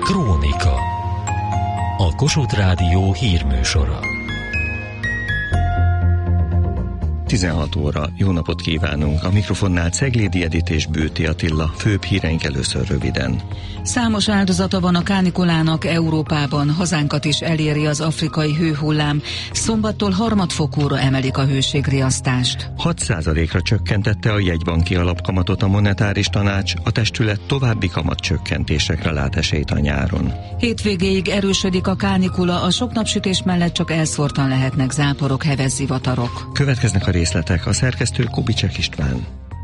Krónika. A Kossuth Rádió hírműsora. 16 óra. Jó napot kívánunk! A mikrofonnál Ceglédi Edit és Bőti Attila. Főbb híreink először röviden. Számos áldozata van a kánikulának Európában, hazánkat is eléri az afrikai hőhullám. Szombattól harmadfokúra emelik a hőségriasztást. 6%-ra csökkentette a jegybanki alapkamatot a monetáris tanács, a testület további kamatcsökkentésekre lát esélyt a nyáron. Hétvégéig erősödik a kánikula, a sok napsütés mellett csak elszórtan lehetnek záporok, heves zivatarok. Következnek a részletek, a szerkesztő Kobicsek István.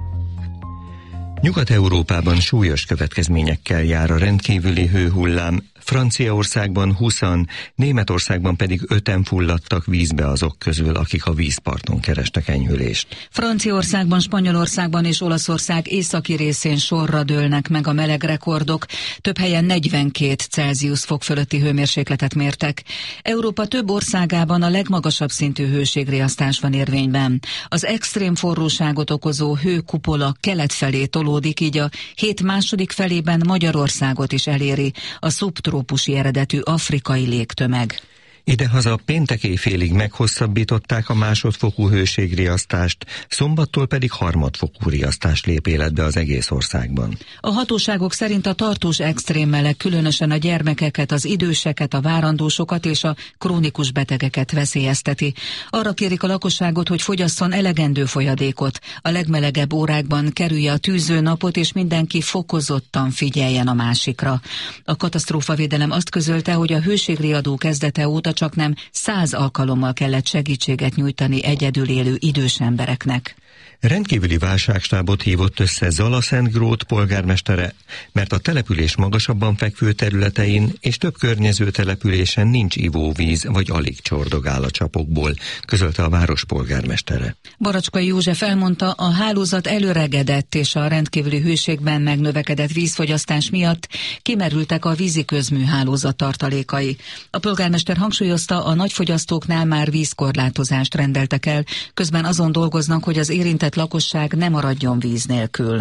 Nyugat-Európában súlyos következményekkel jár a rendkívüli hőhullám. Franciaországban 20-an, Németországban pedig 5-en fulladtak vízbe azok közül, akik a vízparton kerestek enyhülést. Franciaországban, Spanyolországban és Olaszország északi részén sorra dőlnek meg a meleg rekordok. Több helyen 42 Celsius fok fölötti hőmérsékletet mértek. Európa több országában a legmagasabb szintű hőségriasztás van érvényben. Az extrém forróságot okozó hőkupola kelet felé tolódik, így a hét második felében Magyarországot is eléri a szubtrópusi eredetű afrikai légtömeg. Idehaza péntek éjfélig meghosszabbították a másodfokú hőségriasztást, szombattól pedig harmadfokú riasztás lép életbe az egész országban. A hatóságok szerint a tartós extrém meleg különösen a gyermekeket, az időseket, a várandósokat és a krónikus betegeket veszélyezteti. Arra kérik a lakosságot, hogy fogyasszon elegendő folyadékot, a legmelegebb órákban kerülje a tűzőnapot és mindenki fokozottan figyeljen a másikra. A katasztrófavédelem azt közölte, hogy a hőségriadó kezdete óta csaknem 100 alkalommal kellett segítséget nyújtani egyedül élő idős embereknek. Rendkívüli válságstábot hívott össze Zala-Szentgrót polgármestere, mert a település magasabban fekvő területein és több környező településen nincs ivóvíz, vagy alig csordogál a csapokból, közölte a város polgármestere. Baracskai József elmondta, a hálózat előregedett és a rendkívüli hőségben megnövekedett vízfogyasztás miatt kimerültek a vízi közműhálózat tartalékai. A polgármester hangsúlyozta, a nagyfogyasztóknál már vízkorlátozást rendeltek el, közben azon dolgoznak, hogy az érintett lakosság ne maradjon víz nélkül.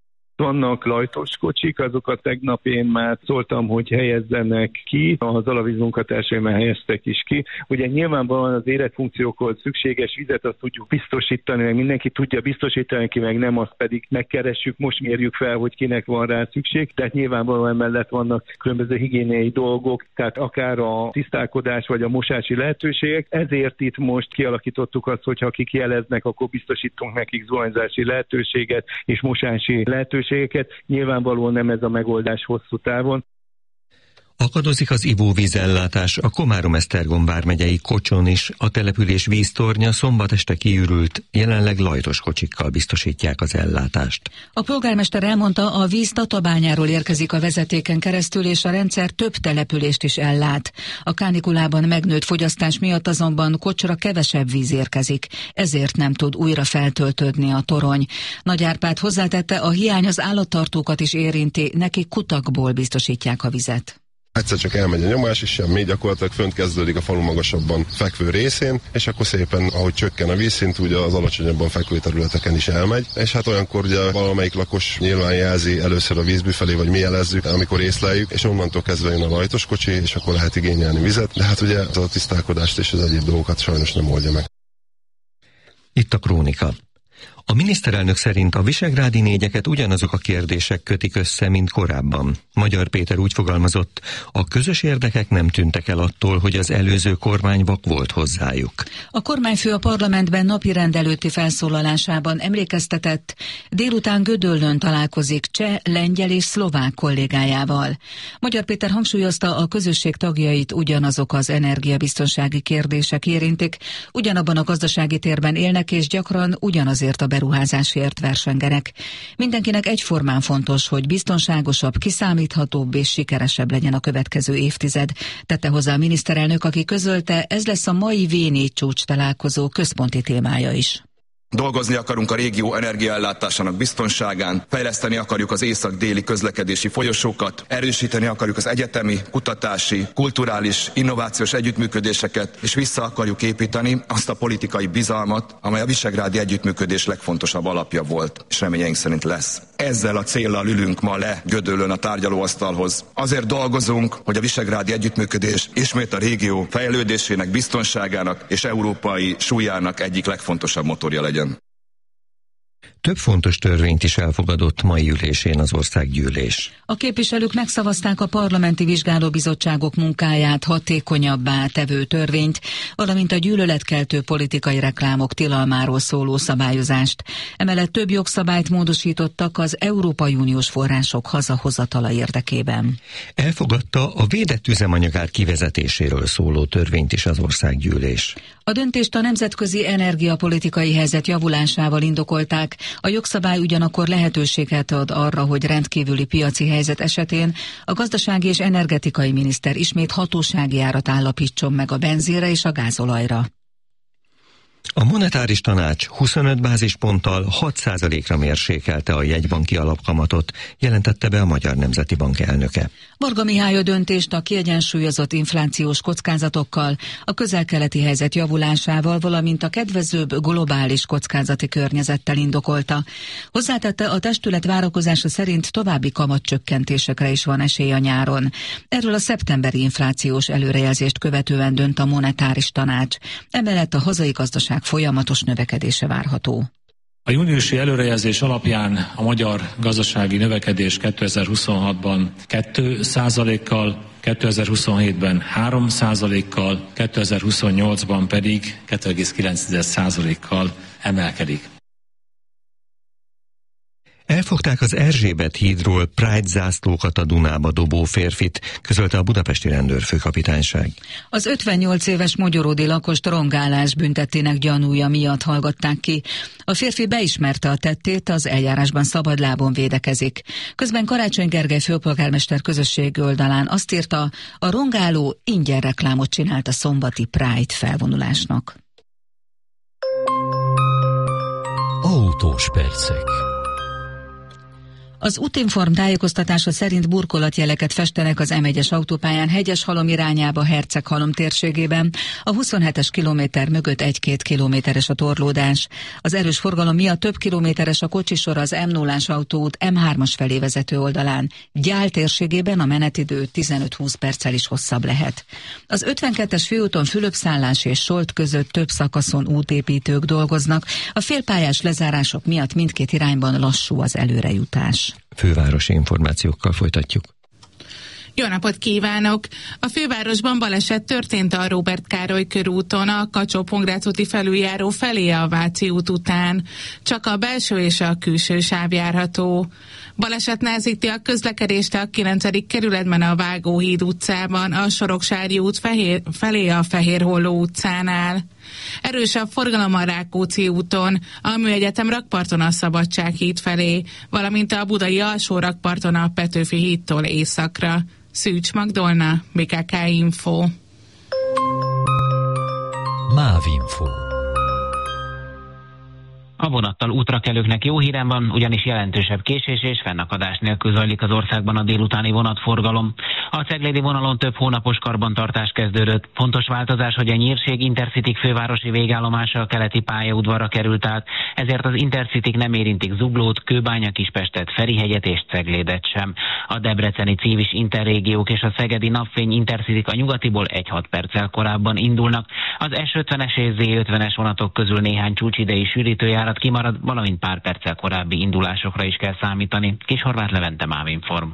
Vannak lajtos kocsik, azokat tegnap én már szóltam, hogy helyezzenek ki, az Zalavíz munkatársai már helyeztek is ki. Ugye nyilvánvalóan az életfunkciókhoz szükséges vizet azt tudjuk biztosítani, meg mindenki tudja biztosítani, ki meg nem, azt pedig megkeressük, most mérjük fel, hogy kinek van rá szükség. Tehát nyilvánvalóan mellett vannak különböző higiéniai dolgok, tehát akár a tisztálkodás vagy a mosási lehetőségek. Ezért itt most kialakítottuk azt, hogy akik jeleznek, akkor biztosítunk nekik zuhanyzási lehetőséget és mosási lehetőséget. Nyilvánvalóan nem ez a megoldás hosszú távon. Akadozik az ivóvízellátás a Komárom-Esztergom vármegyei Kocson is, a település víztornya szombat este kiürült, jelenleg lajtos kocsikkal biztosítják az ellátást. A polgármester elmondta, a víz Tatabányáról érkezik a vezetéken keresztül, és a rendszer több települést is ellát. A kánikulában megnőtt fogyasztás miatt azonban Kocsra kevesebb víz érkezik, ezért nem tud újra feltöltődni a torony. Nagy Árpád hozzátette, a hiány az állattartókat is érinti, nekik kutakból biztosítják a vizet. Egyszer csak elmegy a nyomás, és semmi, gyakorlatilag fönt kezdődik a falu magasabban fekvő részén, és akkor szépen, ahogy csökken a vízszint, ugye az alacsonyabban fekvő területeken is elmegy, és hát olyankor ugye valamelyik lakos nyilván jelzi először a vízbű felé, vagy mi jelezzük, amikor észleljük, és onnantól kezdve jön a lajtos kocsi, és akkor lehet igényelni vizet, de hát ugye a tisztálkodást és az egyéb dolgokat sajnos nem oldja meg. Itt a Krónika. A miniszterelnök szerint a visegrádi négyeket ugyanazok a kérdések kötik össze, mint korábban. Magyar Péter úgy fogalmazott, a közös érdekek nem tűntek el attól, hogy az előző kormány vak volt hozzájuk. A kormányfő a parlamentben napirend előtti felszólalásában emlékeztetett, délután Gödöllőn találkozik cseh, lengyel és szlovák kollégájával. Magyar Péter hangsúlyozta, a közösség tagjait ugyanazok az energiabiztonsági kérdések érintik, ugyanabban a gazdasági térben élnek és gyakran ugyanazért a beruházásért versengenek. Mindenkinek egyformán fontos, hogy biztonságosabb, kiszámíthatóbb és sikeresebb legyen a következő évtized, tette hozzá a miniszterelnök, aki közölte, ez lesz a mai V4 csúcs találkozó központi témája is. Dolgozni akarunk a régió energiaellátásának biztonságán, fejleszteni akarjuk az észak-déli közlekedési folyosókat, erősíteni akarjuk az egyetemi, kutatási, kulturális, innovációs együttműködéseket, és vissza akarjuk építeni azt a politikai bizalmat, amely a visegrádi együttműködés legfontosabb alapja volt, és reményeink szerint lesz. Ezzel a céllal ülünk ma le Gödöllőn a tárgyalóasztalhoz. Azért dolgozunk, hogy a visegrádi együttműködés ismét a régió fejlődésének, biztonságának és európai súlyának egyik legfontosabb motorja legyen. Több fontos törvényt is elfogadott mai ülésén az országgyűlés. A képviselők megszavazták a parlamenti vizsgálóbizottságok munkáját hatékonyabbá tevő törvényt, valamint a gyűlöletkeltő politikai reklámok tilalmáról szóló szabályozást. Emellett több jogszabályt módosítottak az Európai Uniós források hazahozatala érdekében. Elfogadta a védett üzemanyagár kivezetéséről szóló törvényt is az országgyűlés. A döntést a nemzetközi energiapolitikai helyzet javulásával indokolták, a jogszabály ugyanakkor lehetőséget ad arra, hogy rendkívüli piaci helyzet esetén a gazdasági és energetikai miniszter ismét hatósági árat állapítson meg a benzinre és a gázolajra. A monetáris tanács 25 bázisponttal 6%-ra mérsékelte a jegybanki alapkamatot, jelentette be a Magyar Nemzeti Bank elnöke. Varga Mihály a döntést a kiegyensúlyozott inflációs kockázatokkal, a közel-keleti helyzet javulásával, valamint a kedvezőbb globális kockázati környezettel indokolta. Hozzátette, a testület várakozása szerint további kamatcsökkentésekre is van esély a nyáron. Erről a szeptemberi inflációs előrejelzést követően dönt a monetáris tanács. Emellett a hazai gazdaság folyamatos növekedése várható. A júniusi előrejelzés alapján a magyar gazdasági növekedés 2026-ban 2%-kal, 2027-ben 3%-kal, 2028-ban pedig 2,9%-kal emelkedik. Elfogták az Erzsébet hídról Pride zászlókat a Dunába dobó férfit, közölte a budapesti rendőrfőkapitányság. Az 58 éves mogyoródi lakost rongálás büntettének gyanúja miatt hallgatták ki. A férfi beismerte a tettét, az eljárásban szabadlábon védekezik. Közben Karácsony Gergely főpolgármester közösségi oldalán azt írta, a rongáló ingyen reklámot csinált a szombati Pride felvonulásnak. Autós percek. Az Útinform tájékoztatása szerint burkolatjeleket festenek az M1-es autópályán Hegyeshalom irányába Herceghalom térségében. A 27-es kilométer mögött 1-2 kilométeres a torlódás. Az erős forgalom miatt több kilométeres a kocsisor az M0-ás autóút M3-as felé vezető oldalán. Gyál térségében a menetidő 15-20 perccel is hosszabb lehet. Az 52-es főúton Fülöpszállás és Solt között több szakaszon útépítők dolgoznak. A félpályás lezárások miatt mindkét irányban lassú az előrejutás. Fővárosi információkkal folytatjuk. Jó napot kívánok! A fővárosban baleset történt a Róbert Károly körúton, a Kacsó-Pongrác úti felüljáró felé a Váci út után. Csak a belső és a külső sáv járható. Baleset nehezíti a közlekedést a 9. kerületben a Vágóhíd utcában, a Soroksári út felé a Fehérholló utcánál. Erős a forgalom a Rákóczi úton, a Műegyetem rakparton a Szabadsághíd felé, valamint a budai alsó rakparton a Petőfi hídtól északra. Szűcs Magdolna, BKK Info. MÁV Info. A vonattal útrakelőknek jó hírem van, ugyanis jelentősebb késés és fennakadás nélkül zajlik az országban a délutáni vonatforgalom. A ceglédi vonalon több hónapos karbantartás kezdődött. Fontos változás, hogy a Nyírség Intercity fővárosi végállomása a keleti pályaudvarra került át, ezért az Intercityk nem érintik Zuglót, Kőbánya, Kispestet, Ferihegyet és Ceglédet sem. A debreceni Civis Interrégiók és a szegedi Napfény Intercityk a nyugatiból 1-6 perccel korábban indulnak. Az S50-es és Z50-es vonatok közül néhány csúcsidei sűrítőjárat kimarad, valamint pár perccel korábbi indulásokra is kell számítani. Kishorváth Levente, MÁV Inform.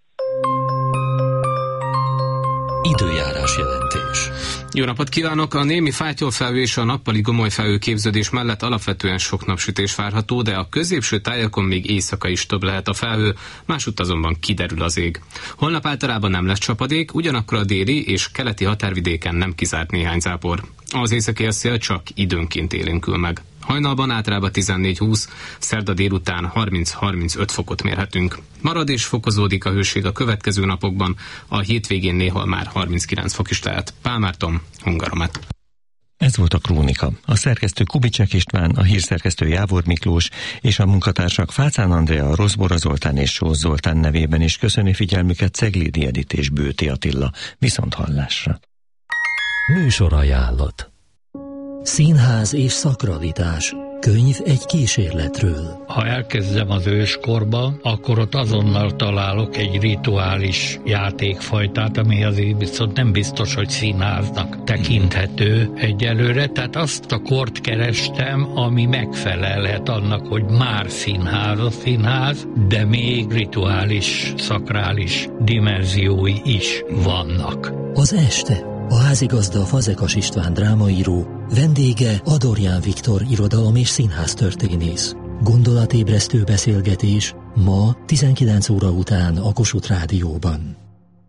Időjárás jelentés. Jó napot kívánok! A némi fátyolfelhő és a nappali gomolyfelhő képződés mellett alapvetően sok napsütés várható, de a középső tájakon még éjszaka is több lehet a felhő, másutt azonban kiderül az ég. Holnap általában nem lesz csapadék, ugyanakkor a déli és keleti határvidéken nem kizárt néhány zápor. Az északi szél csak időnként élénkül meg. Hajnalban általában 14-20, szerda délután 30-35 fokot mérhetünk. Marad és fokozódik a hőség a következő napokban, a hétvégén néhol már 39 fok is lehet. Pál Márton, Hungaromet. Ez volt a Krónika. A szerkesztő Kubicsek István, a hírszerkesztő Jávor Miklós és a munkatársak Fácán Andrea, Rozbora Zoltán és Sós Zoltán nevében is köszöni figyelmüket Ceglédi Edit és Bőti Attila. Viszonthallásra. Műsorajánlat. Színház és szakralitás. Könyv egy kísérletről. Ha elkezdem az őskorba, akkor ott azonnal találok egy rituális játékfajtát, ami azért viszont nem biztos, hogy színháznak tekinthető egyelőre. Tehát azt a kort kerestem, ami megfelelhet annak, hogy már színház a színház, de még rituális, szakrális dimenziói is vannak. Az este. A házigazda Fazekas István drámaíró, vendége Adorján Viktor irodalom- és színháztörténész. Gondolatébresztő beszélgetés ma 19 óra után a Kossuth Rádióban.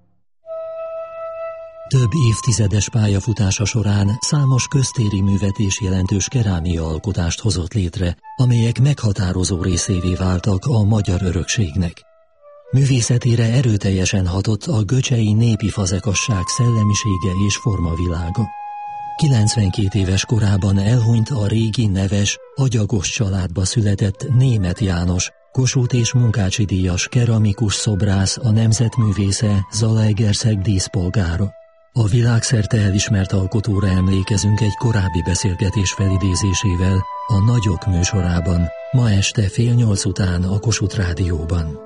Több évtizedes pályafutása során számos köztéri művet és jelentős kerámia alkotást hozott létre, amelyek meghatározó részévé váltak a magyar örökségnek. Művészetére erőteljesen hatott a göcsei népi fazekasság szellemisége és formavilága. 92 éves korában elhunyt a régi neves, agyagos családba született Németh János, Kossuth és Munkácsi díjas keramikus szobrász, a nemzetművésze, Zalaegerszeg díszpolgára. A világszerte elismert alkotóra emlékezünk egy korábbi beszélgetés felidézésével a Nagyok műsorában, ma este 7:30 után a Kossuth Rádióban.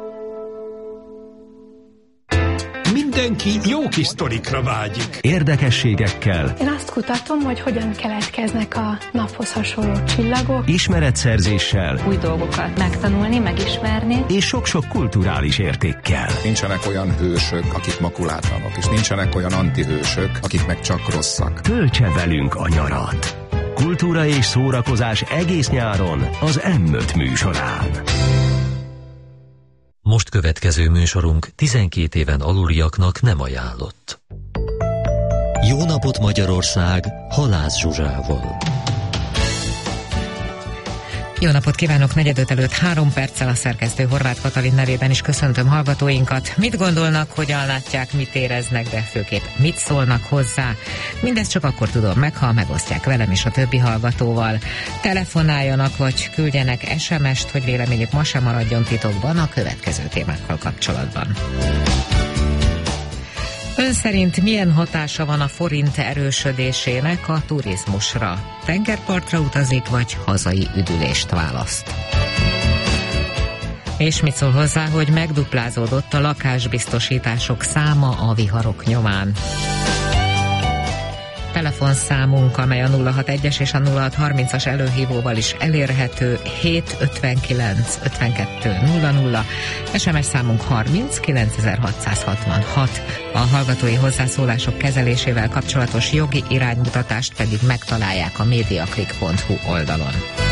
Mindenki jó kis sztorikra vágyik. Érdekességekkel. Én azt kutatom, hogy hogyan keletkeznek a naphoz hasonló csillagok. Ismeretszerzéssel. Új dolgokat megtanulni, megismerni. És sok-sok kulturális értékkel. Nincsenek olyan hősök, akik makulátlanok, és nincsenek olyan antihősök, akik meg csak rosszak. Töltse velünk a nyarat. Kultúra és szórakozás egész nyáron az M5 műsorán. Most következő műsorunk 12 éven aluliaknak nem ajánlott. Jó napot Magyarország, Halász Zsuzsával. Jó napot kívánok, 4:45 előtt 3 perccel a szerkesztő Horváth Katalin nevében is köszöntöm hallgatóinkat. Mit gondolnak, hogyan látják, mit éreznek, de főképp mit szólnak hozzá? Mindezt csak akkor tudom meg, ha megosztják velem és a többi hallgatóval. Telefonáljanak, vagy küldjenek SMS-t, hogy véleményük ma sem maradjon titokban a következő témákkal kapcsolatban. Ön szerint milyen hatása van a forint erősödésének a turizmusra? Tengerpartra utazik, vagy hazai üdülést választ? És mit szól hozzá, hogy megduplázódott a lakásbiztosítások száma a viharok nyomán? Telefonszámunk, amely a 061-es és a 0630-as előhívóval is elérhető, 759 52 00, SMS számunk 30 9666. A hallgatói hozzászólások kezelésével kapcsolatos jogi iránymutatást pedig megtalálják a mediaclick.hu oldalon.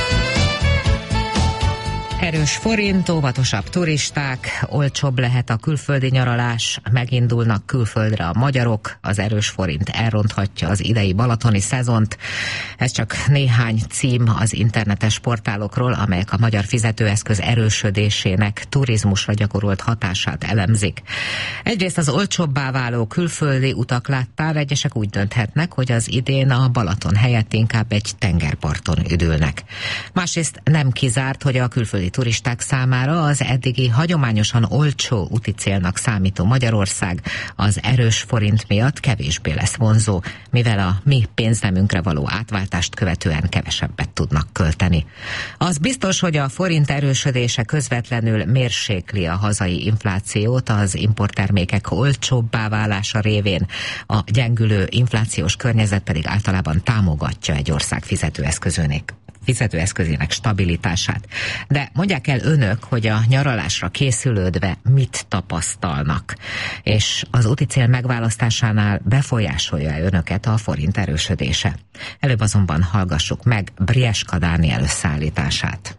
Erős forint, óvatosabb turisták, olcsóbb lehet a külföldi nyaralás, megindulnak külföldre a magyarok, az erős forint elronthatja az idei balatoni szezont. Ez csak néhány cím az internetes portálokról, amelyek a magyar fizetőeszköz erősödésének turizmusra gyakorolt hatását elemzik. Egyrészt az olcsóbbá váló külföldi utak láttán egyesek úgy dönthetnek, hogy az idén a Balaton helyett inkább egy tengerparton üdülnek. Másrészt nem kizárt, hogy a külföldi turisták számára az eddigi hagyományosan olcsó úti célnak számító Magyarország az erős forint miatt kevésbé lesz vonzó, mivel a mi pénznemünkre való átváltást követően kevesebbet tudnak költeni. Az biztos, hogy a forint erősödése közvetlenül mérsékli a hazai inflációt, az importtermékek olcsóbbá válása révén, a gyengülő inflációs környezet pedig általában támogatja egy ország fizetőeszközének stabilitását. De mondják el önök, hogy a nyaralásra készülődve mit tapasztalnak, és az úti cél megválasztásánál befolyásolja-e önöket a forint erősödése? Előbb azonban hallgassuk meg Brieska Dániel összeállítását.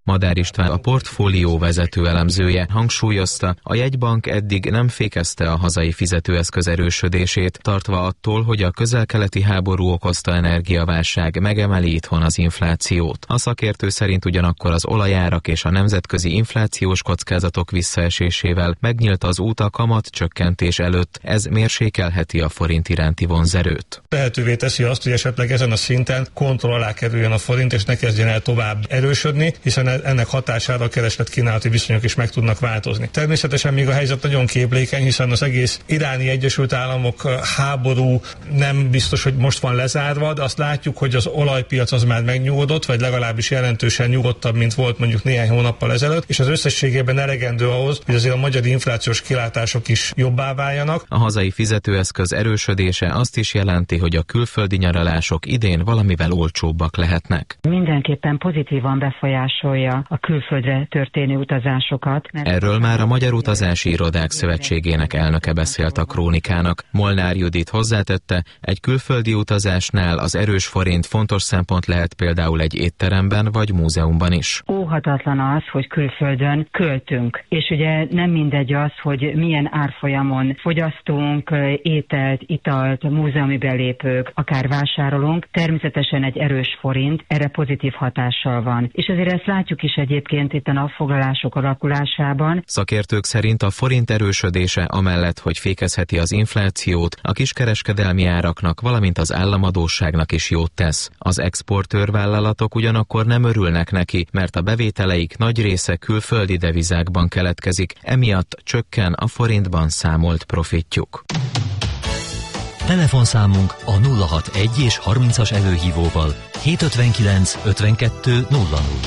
Madár István, a portfólió vezető elemzője hangsúlyozta, a jegybank eddig nem fékezte a hazai fizetőeszköz erősödését, tartva attól, hogy a közel-keleti háború okozta energiaválság megemeli itthon az inflációt. A szakértő szerint ugyanakkor az olajárak és a nemzetközi inflációs kockázatok visszaesésével megnyílt az út a kamat csökkentés előtt, ez mérsékelheti a forint iránti vonzerőt. Lehetővé teszi azt, hogy esetleg ezen a szinten kontroll alá kerüljön a forint, és ne kezdjen el tovább erősödni, hiszen ennek hatására a kereslet-kínálati viszonyok is meg tudnak változni. Természetesen még a helyzet nagyon képlékeny, hiszen az egész iráni Egyesült Államok háború nem biztos, hogy most van lezárva, de azt látjuk, hogy az olajpiac az már megnyugodott, vagy legalábbis jelentősen nyugodtabb, mint volt mondjuk néhány hónappal ezelőtt, és az összességében elegendő ahhoz, hogy azért a magyar inflációs kilátások is jobbá váljanak. A hazai fizetőeszköz erősödése azt is jelenti, hogy a külföldi nyaralások idén valamivel olcsóbbak lehetnek. Mindenképpen pozitívan befolyásolja a külföldre történő utazásokat. Erről már a Magyar Utazási Irodák Szövetségének elnöke beszélt a Krónikának. Molnár Judit hozzátette, egy külföldi utazásnál az erős forint fontos szempont lehet például egy étteremben vagy múzeumban is. Óhatatlan az, hogy külföldön költünk, és ugye nem mindegy az, hogy milyen árfolyamon fogyasztunk, ételt, italt, múzeumi belépők, akár vásárolunk. Természetesen egy erős forint erre pozitív hatással van. És azért ezt látjuk is egyébként itt a napfoglalások alakulásában. Szakértők szerint a forint erősödése amellett, hogy fékezheti az inflációt, a kiskereskedelmi áraknak, valamint az államadósságnak is jót tesz. Az exportőrvállalatok ugyanakkor nem örülnek neki, mert a bevételeik nagy része külföldi devizákban keletkezik, emiatt csökken a forintban számolt profitjuk. Telefonszámunk a 061 és 30-as előhívóval 759 52 00.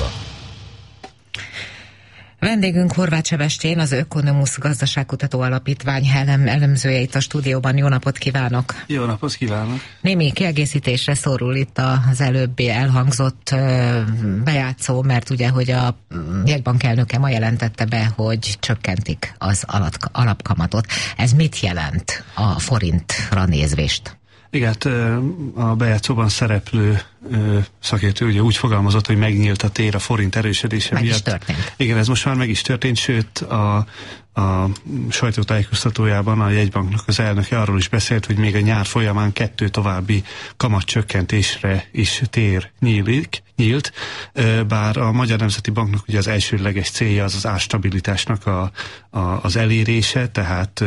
Vendégünk Horváth Sebestyén, az Ökonomusz Gazdaságkutató Alapítvány elemzője itt a stúdióban. Jó napot kívánok! Jó napot kívánok! Némi kiegészítésre szorul itt az előbbi elhangzott bejátszó, mert ugye, hogy a jegybank elnöke ma jelentette be, hogy csökkentik az alapkamatot. Ez mit jelent a forintra nézvést? Igen, a bejátszóban szereplő szakértő ugye úgy fogalmazott, hogy megnyílt a tér a forint erősödése miatt. Meg is történt. Igen, ez most már meg is történt, sőt a sajtótájékoztatójában a jegybanknak az elnöke arról is beszélt, hogy még a nyár folyamán 2 további kamatcsökkentésre is tér nyílt, bár a Magyar Nemzeti Banknak ugye az elsődleges célja az árstabilitásnak az elérése, tehát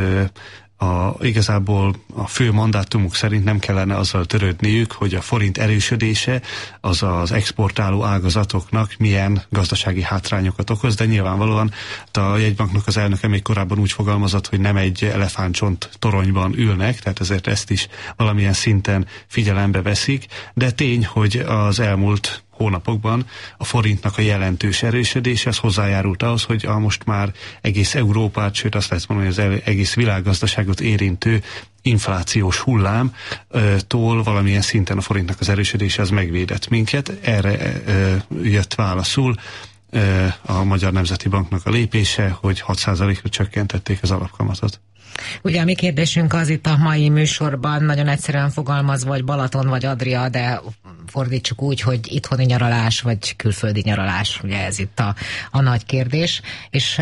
igazából a fő mandátumuk szerint nem kellene azzal törődniük, hogy a forint erősödése az az exportáló ágazatoknak milyen gazdasági hátrányokat okoz, de nyilvánvalóan a jegybanknak az elnöke még korábban úgy fogalmazott, hogy nem egy elefántcsont toronyban ülnek, tehát ezért ezt is valamilyen szinten figyelembe veszik, de tény, hogy az elmúlt hónapokban a forintnak a jelentős erősödése az hozzájárult ahhoz, hogy a most már egész Európát, sőt azt lehet mondani, hogy az egész világgazdaságot érintő inflációs hullámtól valamilyen szinten a forintnak az erősödése az megvédett minket. Erre jött válaszul a Magyar Nemzeti Banknak a lépése, hogy 6%-ra csökkentették az alapkamatot. Ugye a mi kérdésünk az itt a mai műsorban nagyon egyszerűen fogalmazva, vagy Balaton, vagy Adria, de fordítsuk úgy, hogy itthoni nyaralás, vagy külföldi nyaralás, ugye ez itt a nagy kérdés, és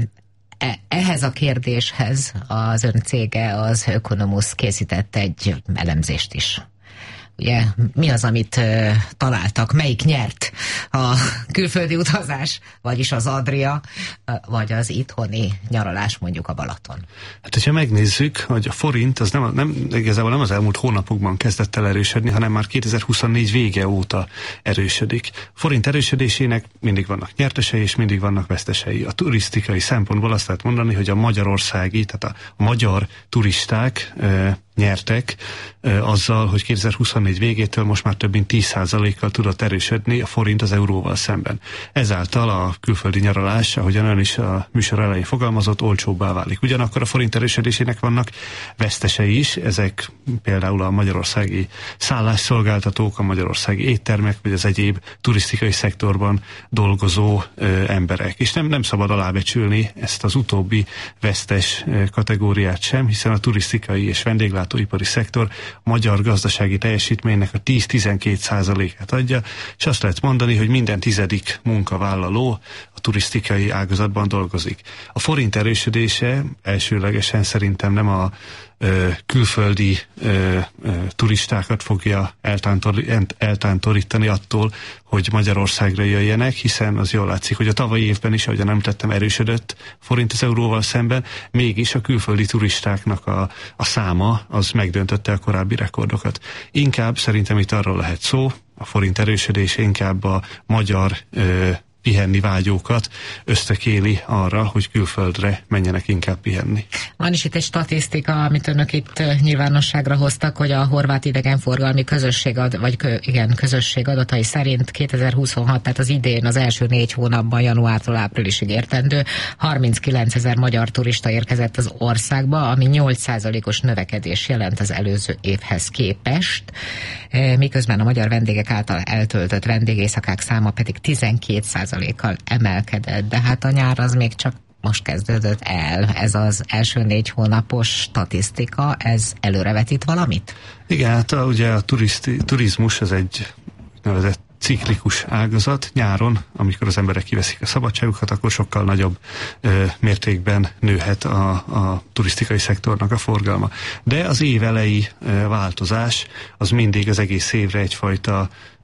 ehhez a kérdéshez az ön cége, az Ökonomusz készített egy elemzést is. Ugye, mi az, amit találtak? Melyik nyert? A külföldi utazás, vagyis az Adria, vagy az itthoni nyaralás, mondjuk a Balaton? Hát, hogyha megnézzük, hogy a forint az igazából nem az elmúlt hónapokban kezdett el erősödni, hanem már 2024 vége óta erősödik. A forint erősödésének mindig vannak nyertesei, és mindig vannak vesztesei. A turisztikai szempontból azt lehet mondani, hogy a magyarországi, tehát a magyar turisták nyertek azzal, hogy 2024 végétől most már több mint 10%-kal tudott erősödni a forint az euróval szemben. Ezáltal a külföldi nyaralás, ahogyan ön is a műsor elején fogalmazott, olcsóbbá válik. Ugyanakkor a forint erősödésének vannak vesztesei is, ezek például a magyarországi szállásszolgáltatók, a magyarországi éttermek, vagy az egyéb turisztikai szektorban dolgozó emberek. És nem szabad alábecsülni ezt az utóbbi vesztes kategóriát sem, hiszen a turisztikai és vendéglátó vendéglátóipari szektor a magyar gazdasági teljesítménynek a 10-12%-át adja, és azt lehet mondani, hogy minden 10. munkavállaló a turisztikai ágazatban dolgozik. A forint erősödése elsőlegesen szerintem nem a külföldi turistákat fogja eltántorítani attól, hogy Magyarországra jöjjenek, hiszen az jól látszik, hogy a tavalyi évben is, ahogyan említettem, erősödött forint az euróval szemben, mégis a külföldi turistáknak a száma az megdöntötte a korábbi rekordokat. Inkább szerintem itt arról lehet szó, a forint erősödése inkább a magyar pihenni vágyókat ösztökéli arra, hogy külföldre menjenek inkább pihenni. Van is itt egy statisztika, amit önök itt nyilvánosságra hoztak, hogy a horvát idegenforgalmi közösség adatai szerint 2026, tehát az idén az első 4 hónapban, januártól áprilisig értendő, 39 000 magyar turista érkezett az országba, ami 8%-os növekedés jelent az előző évhez képest, miközben a magyar vendégek által eltöltött vendégészakák száma pedig 12%-kal emelkedett, de hát a nyár az még csak most kezdődött el. Ez az első 4 hónapos statisztika, ez előrevetít valamit? Igen, hát ugye a turizmus az egy nevezett ciklikus ágazat. Nyáron, amikor az emberek kiveszik a szabadságukat, akkor sokkal nagyobb mértékben nőhet a turisztikai szektornak a forgalma. De az év elejé változás az mindig az egész évre egyfajta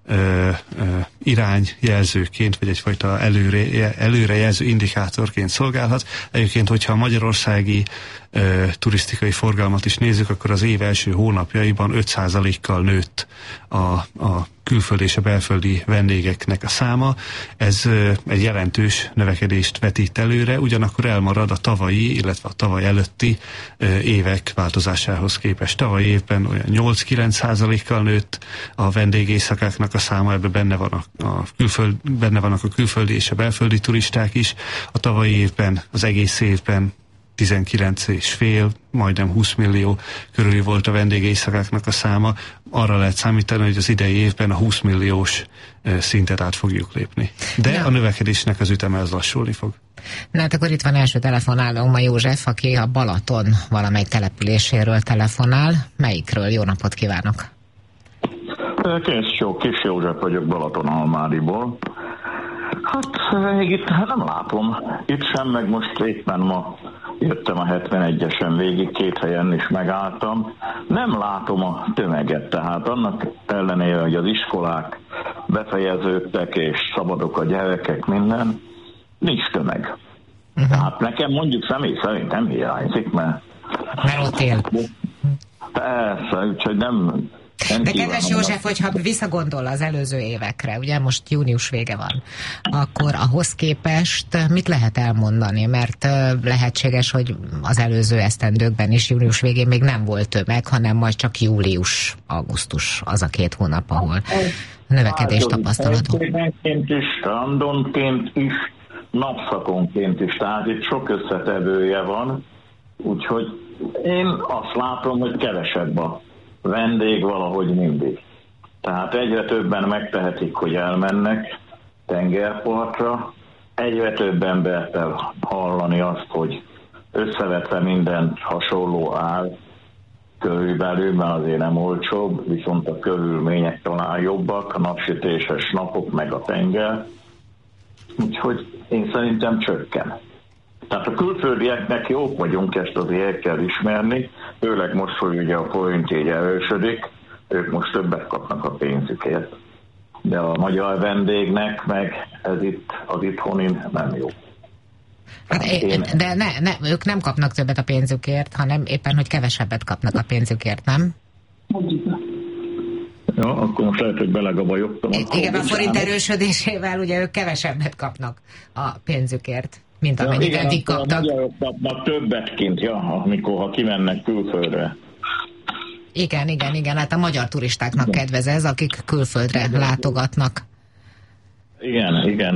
irányjelzőként, vagy egyfajta előrejelző indikátorként szolgálhat. Egyébként, hogyha a magyarországi turisztikai forgalmat is nézzük, akkor az év első hónapjaiban 5%-kal nőtt a külföldi és a belföldi vendégeknek a száma. Ez egy jelentős növekedést vetít előre, ugyanakkor elmarad a tavalyi, illetve a tavaly előtti évek változásához képest. Tavalyi évben olyan 8-9%-kal nőtt a vendégészakáknak a száma, ebben benne vannak a külföldi és a belföldi turisták is. A tavalyi évben, az egész évben 19,5, majdnem 20 millió körüli volt a vendégészakáknak a száma. Arra lehet számítani, hogy az idei évben a 20 milliós szintet át fogjuk lépni. De a növekedésnek az üteme az lassulni fog. Na hát akkor itt van első telefonáló ma József, aki a Balaton valamelyik településéről telefonál. Melyikről? Jó napot kívánok! Kis József vagyok Balatonalmádiból. Hát itt nem látom itt sem, meg most éppen ma jöttem a 71-esen végig, 2 helyen is megálltam. Nem látom a tömeget, tehát annak ellenére, hogy az iskolák befejeződtek és szabadok a gyerekek, minden, nincs tömeg. Tehát nekem mondjuk személy szerint nem hiányzik, mert ott él. Persze, úgyhogy nem... De kedves József, hogyha visszagondol az előző évekre, ugye most június vége van, akkor ahhoz képest mit lehet elmondani? Mert lehetséges, hogy az előző esztendőkben is június végén még nem volt tömeg, hanem majd csak július, augusztus az a 2 hónap, ahol növekedés tapasztalható. Helyszínenként is, strandonként is, napszakonként is, tehát itt sok összetevője van, úgyhogy én azt látom, hogy kevesebb a vendég valahogy mindig. Tehát egyre többen megtehetik, hogy elmennek tengerpartra, egyre több embertel hallani azt, hogy összevetve minden hasonló ár körülbelül, mert azért nem olcsóbb, viszont a körülmények talán jobbak, a napsütéses napok meg a tenger. Úgyhogy én szerintem csökken. Tehát a külföldieknek jók vagyunk, ezt azért el kell ismerni, főleg most, hogy ugye a forint így erősödik, ők most többet kapnak a pénzükért. De a magyar vendégnek meg ez itt az itthoni nem jó. De ők nem kapnak többet a pénzükért, hanem éppen, hogy kevesebbet kapnak a pénzükért, nem? Ja, akkor most lehet, hogy belegabajogtam. Igen, a forint erősödésével ugye ők kevesebbet kapnak a pénzükért, mint amennyit eddig kaptak. Igen, kapnak többet kint, amikor ha kimennek külföldre. Igen, hát a magyar turistáknak kedvez ez, akik külföldre látogatnak. Igen.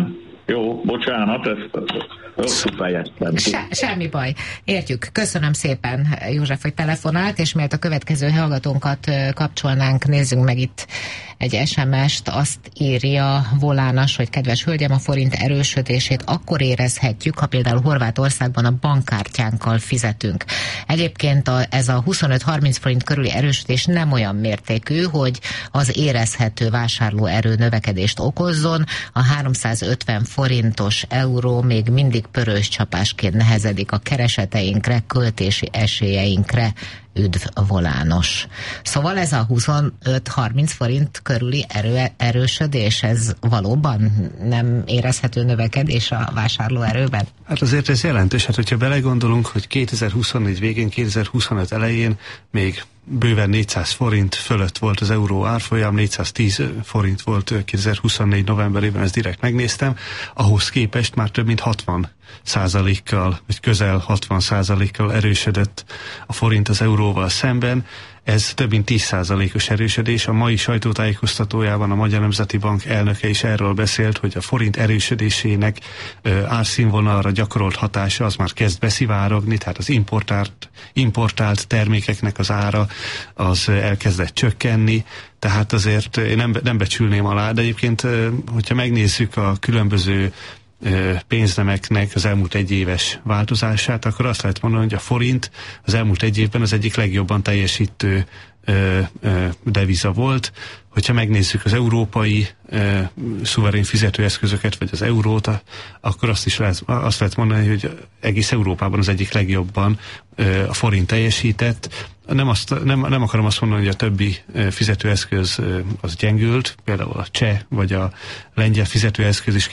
Jó, bocsánat, ezt rosszul fejeztem. Semmi baj. Értjük. Köszönöm szépen, József, hogy telefonált, és mielőtt a következő hallgatónkat kapcsolnánk, nézzünk meg itt egy SMS-t. Azt írja Volánas, hogy kedves hölgyem, a forint erősödését akkor érezhetjük, ha például Horvátországban a bankkártyánkkal fizetünk. Egyébként ez a 25-30 forint körüli erősödés nem olyan mértékű, hogy az érezhető vásárlóerő növekedést okozzon. A 350 forintos euró még mindig pörős csapásként nehezedik a kereseteinkre, költési esélyeinkre. Üdv, Volános. Szóval ez a 25-30 forint körüli erősödés, ez valóban nem érezhető növekedés a vásárlóerőben? Hát azért ez jelentős, hát hogyha belegondolunk, hogy 2024 végén, 2025 elején még bőven 400 forint fölött volt az euró árfolyam, 410 forint volt 2024 novemberében, ezt direkt megnéztem, ahhoz képest már több mint 60%-kal, vagy közel 60%-kal erősödött a forint az euróval szemben. Ez több mint 10%-os erősödés. A mai sajtótájékoztatójában a Magyar Nemzeti Bank elnöke is erről beszélt, hogy a forint erősödésének árszínvonalra gyakorolt hatása az már kezd beszivárogni, tehát az importált termékeknek az ára az elkezdett csökkenni, tehát azért én nem becsülném alá, de egyébként, hogyha megnézzük a különböző pénznemeknek az elmúlt egy éves változását, akkor azt lehet mondani, hogy a forint az elmúlt egy évben az egyik legjobban teljesítő deviza volt. Hogyha megnézzük az európai szuverén fizetőeszközöket, vagy az eurót, akkor azt lehet mondani, hogy egész Európában az egyik legjobban a forint teljesített. Nem akarom azt mondani, hogy a többi fizetőeszköz az gyengült, például a cseh vagy a lengyel fizetőeszköz is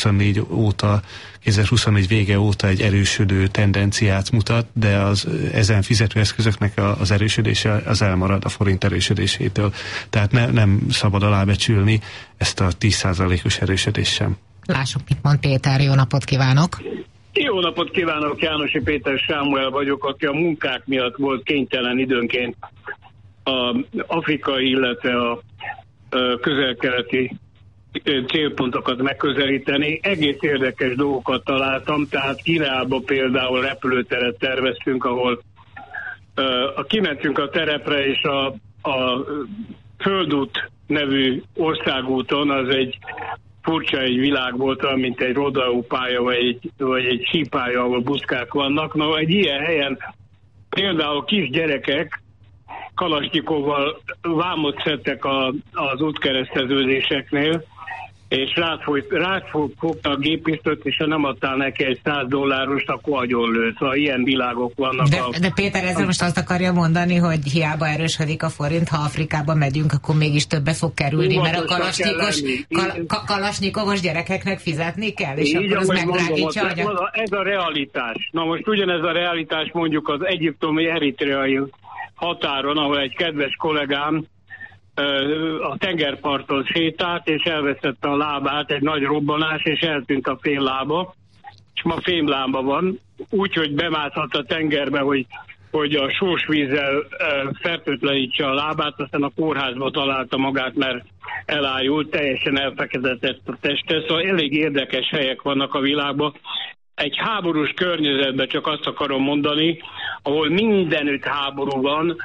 2024 vége óta egy erősödő tendenciát mutat, de ezen fizetőeszközöknek az erősödése az elmarad a forint erősödésétől. Tehát nem szabad alábecsülni ezt a 10%-os erősödést sem. Lássuk, mit mond Péter. Jó napot kívánok! Jó napot kívánok, Jánosi Péter Sámuel vagyok, aki a munkák miatt volt kénytelen időnként az afrikai, illetve a közel-keleti célpontokat megközelíteni. Egész érdekes dolgokat találtam, tehát Kínában például repülőteret terveztünk, ahol kimentünk a terepre, és a Földút nevű országúton, az egy furcsa egy világ volt, mint egy rodeópálya, vagy egy sípálya, ahol buszkák vannak. Na, egy ilyen helyen például kisgyerekek kalasnyikovval vámot szedtek az útkereszteződéseknél, és rátfogta a géppisztolyt, és ha nem adtál neki egy $100, akkor agyonlőtt. Szóval ilyen világok vannak. De Péter ezzel most azt akarja mondani, hogy hiába erősödik a forint, ha Afrikába megyünk, akkor mégis többe fog kerülni, mert a kalasnyikovos gyerekeknek fizetni kell, és így, akkor az megdrágítja. Ez a realitás. Na most ugyanez a realitás mondjuk az egyiptomi-eritreai határon, ahol egy kedves kollégám a tengerparton sétált, és elveszette a lábát, egy nagy robbanás, és eltűnt a fél lába, és ma fémlába van, úgyhogy bemászhat a tengerbe, hogy a sós vízzel fertőtlenítse a lábát, aztán a kórházba találta magát, mert elájult, teljesen elfeketett a teste, szóval elég érdekes helyek vannak a világban. Egy háborús környezetben csak azt akarom mondani, ahol mindenütt háború van,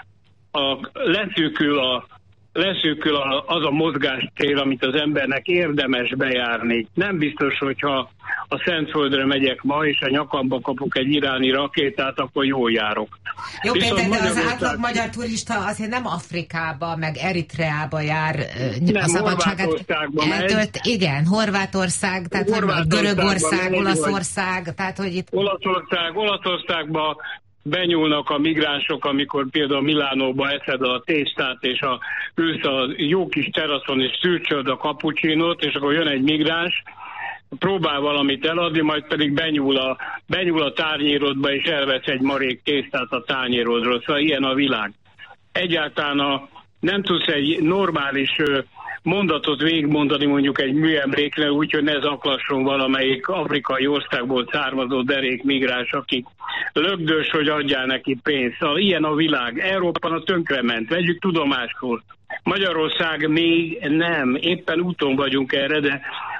leszűkül az a mozgástér, amit az embernek érdemes bejárni. Nem biztos, hogyha a Szentföldre megyek ma, és a nyakamba kapok egy iráni rakétát, akkor jól járok. Jó, Péter, de az átlag magyar turista azért nem Afrikába, meg Eritreába jár a szabadságát eltölt. Igen, Horvátország, tehát Görögország, Olaszország, tehát hogy itt... Olaszországba benyúlnak a migránsok, amikor például Milánóba eszed a tésztát, és ülsz a jó kis teraszon, és szürcsöd a kapucsinót, és akkor jön egy migráns, próbál valamit eladni, majd pedig benyúl a tányérodba, és elvesz egy marék tésztát a tányérodról. Szóval ilyen a világ. Egyáltalán nem tudsz egy normális mondatot végigmondani mondjuk egy műemlékre, úgyhogy ne zaklasson valamelyik afrikai országból származó derék migráns, aki lögdös, hogy adjál neki pénzt. Szóval ilyen a világ. Európa tönkrement. Vegyük tudomásul. Magyarország még nem. Éppen úton vagyunk erre, de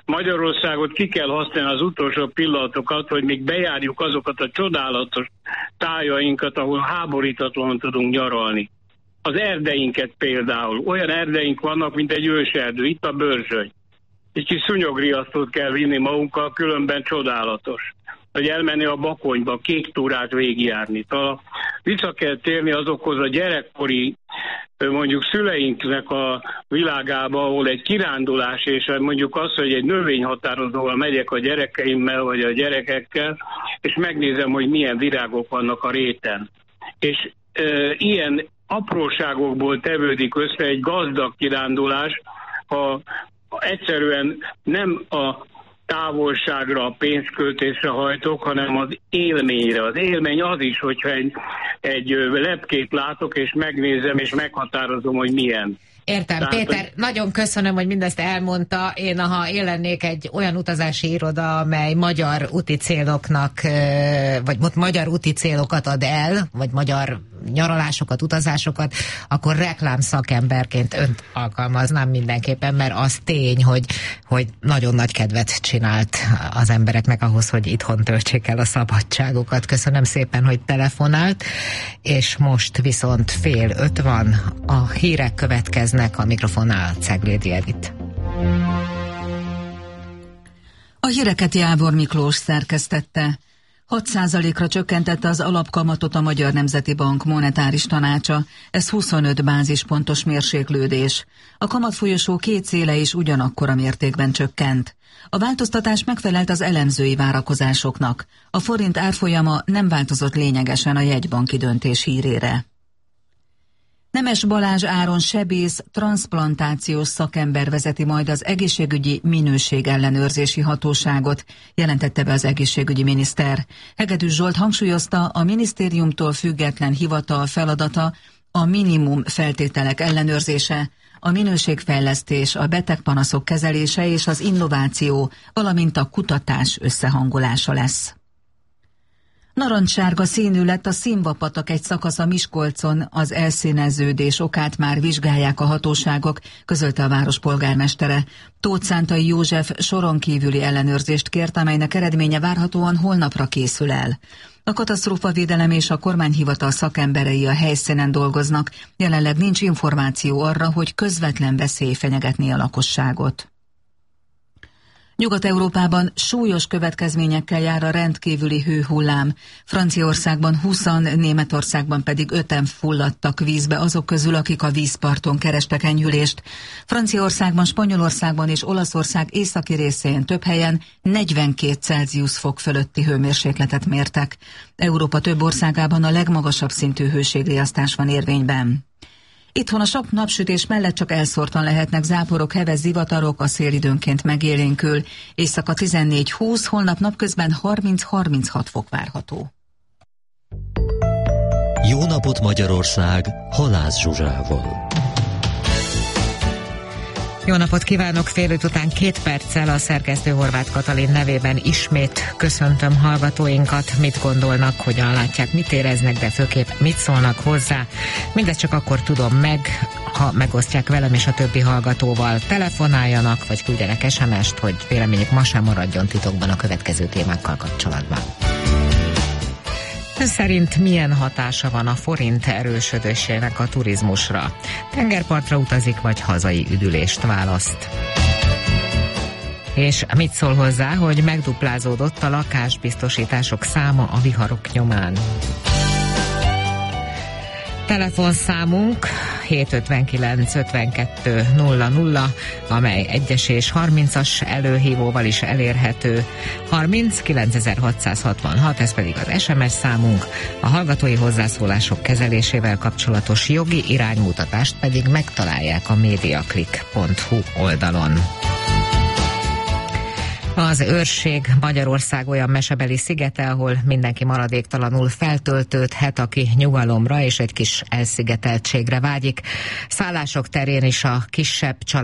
Magyarországot ki kell használni az utolsó pillanatokat, hogy még bejárjuk azokat a csodálatos tájainkat, ahol háborítatlanul tudunk nyaralni. Az erdeinket például. Olyan erdeink vannak, mint egy őserdő. Itt a Börzsöny. Egy kis szúnyogriasztót kell vinni magunkkal, különben csodálatos. Hogy elmenni a Bakonyba, kék túrát végigjárni. Vissza kell térni azokhoz a gyerekkori, mondjuk szüleinknek a világába, ahol egy kirándulás, és mondjuk az, hogy egy növényhatározóval megyek a gyerekeimmel, vagy a gyerekekkel, és megnézem, hogy milyen virágok vannak a réten. És ilyen apróságokból tevődik össze egy gazdag kirándulás, ha egyszerűen nem a távolságra, a pénzköltésre hajtok, hanem az élményre. Az élmény az is, hogyha egy lepkét látok, és megnézem, és meghatározom, hogy milyen. Értem, tehát, Péter, nagyon köszönöm, hogy mindezt elmondta. Ha én lennék egy olyan utazási iroda, amely magyar úti céloknak, vagy magyar úti célokat ad el, vagy magyar nyaralásokat, utazásokat, akkor reklámszakemberként önt alkalmaznám mindenképpen, mert az tény, hogy nagyon nagy kedvet csinált az embereknek ahhoz, hogy itthon töltsék el a szabadságokat. Köszönöm szépen, hogy telefonált, és most viszont 4:30 van, a hírek következnek, a mikrofonnál Ceglédi Edit. A híreket Jávor Miklós szerkesztette. 6%-ra csökkentette az alapkamatot a Magyar Nemzeti Bank monetáris tanácsa, ez 25 bázispontos mérséklődés. A kamatfolyosó két céle is ugyanakkora mértékben csökkent. A változtatás megfelelt az elemzői várakozásoknak. A forint árfolyama nem változott lényegesen a jegybanki döntés hírére. Nemes Balázs Áron sebész, transzplantációs szakember vezeti majd az egészségügyi minőségellenőrzési hatóságot, jelentette be az egészségügyi miniszter. Hegedűs Zsolt hangsúlyozta, a minisztériumtól független hivatal feladata a minimum feltételek ellenőrzése, a minőségfejlesztés, a betegpanaszok kezelése és az innováció, valamint a kutatás összehangolása lesz. Narancssárga színű lett a Szimva-patak egy szakasza Miskolcon, az elszíneződés okát már vizsgálják a hatóságok, közölte a város polgármestere. Tóth Szántai József soron kívüli ellenőrzést kért, amelynek eredménye várhatóan holnapra készül el. A katasztrófavédelem és a kormányhivatal szakemberei a helyszínen dolgoznak, jelenleg nincs információ arra, hogy közvetlen veszély fenyegetné a lakosságot. Nyugat-Európában súlyos következményekkel jár a rendkívüli hőhullám. Franciaországban 20-an, Németországban pedig 5-en fulladtak vízbe azok közül, akik a vízparton kerestek enyhülést. Franciaországban, Spanyolországban és Olaszország északi részén több helyen 42 Celsius fok fölötti hőmérsékletet mértek. Európa több országában a legmagasabb szintű hőségriasztás van érvényben. Itthon a sok napsütés mellett csak elszórtan lehetnek záporok, heves zivatarok, a szél időnként megélénkül. Éjszaka 14-20, holnap napközben 30-36 fok várható. Jó napot Magyarország, Halász Zsuzsával. Jó napot kívánok! 4:05 után 2 perccel a szerkesztő Horváth Katalin nevében ismét köszöntöm hallgatóinkat. Mit gondolnak, hogyan látják, mit éreznek, de főképp mit szólnak hozzá. Mindezt csak akkor tudom meg, ha megosztják velem és a többi hallgatóval. Telefonáljanak, vagy küldjenek SMS-t, hogy véleményük ma sem maradjon titokban a következő témákkal kapcsolatban. Ön szerint milyen hatása van a forint erősödésének a turizmusra? Tengerpartra utazik, vagy hazai üdülést választ? És mit szól hozzá, hogy megduplázódott a lakásbiztosítások száma a viharok nyomán? Telefonszámunk 759 52 00, amely 1-es és 30-as előhívóval is elérhető. 30 9666, ez pedig az SMS számunk. A hallgatói hozzászólások kezelésével kapcsolatos jogi iránymutatást pedig megtalálják a mediaclick.hu oldalon. Az Őrség Magyarország olyan mesebeli szigete, ahol mindenki maradéktalanul feltöltődhet, aki nyugalomra és egy kis elszigeteltségre vágyik. Szállások terén is a kisebb család